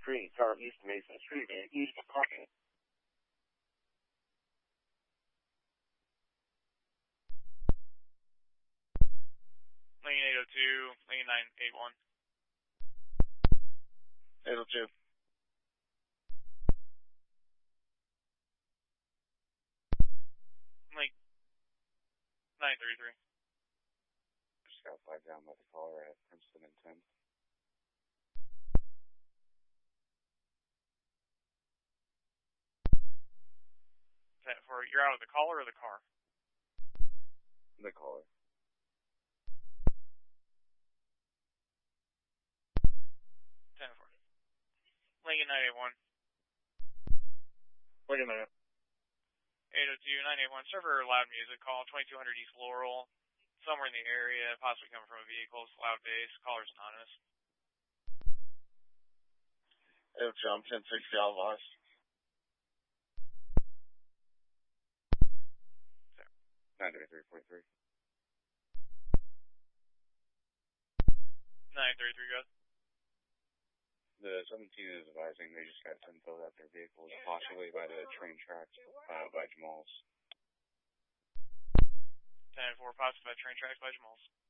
Street, Southeast Mason Street, and East Parking. Lane 802, lane 981. 802. Lane 933. Just got flagged down by the caller at Princeton and 10. You're out of the caller or the car? The caller. 10-4. Lincoln 981. Lincoln 981. 802, 981. Server loud music call, 2200 East Laurel. Somewhere in the area, possibly coming from a vehicle. It's loud bass. Caller's anonymous. 802, I'm 1060 Alvarez. 93343. 933, good. The 17 is advising they just got info that their vehicle is possibly by the train tracks by Jamal's. 10-4, possibly by train tracks by Jamal's.